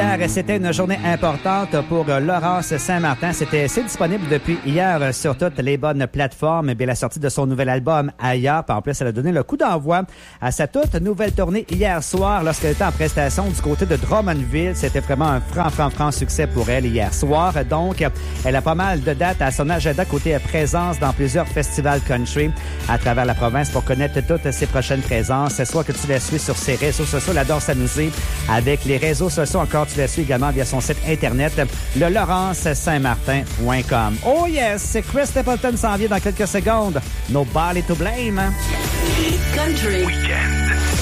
Hier, c'était une journée importante pour Laurence Saint-Martin. C'est disponible depuis hier sur toutes les bonnes plateformes. Bien, la sortie de son nouvel album Ailleurs. En plus, elle a donné le coup d'envoi à sa toute nouvelle tournée hier soir lorsqu'elle était en prestation du côté de Drummondville. C'était vraiment un franc succès pour elle hier soir. Donc, elle a pas mal de dates à son agenda côté présence dans plusieurs festivals country à travers la province pour connaître toutes ses prochaines présences. Soit que tu la suis sur ses réseaux sociaux, elle adore s'amuser avec les réseaux sociaux. Encore, tu la suis également via son site internet, le laurencesaintmartin.com. Oh yes, Chris Stapleton s'en vient dans quelques secondes. Nobody to blame. Country. Weekend.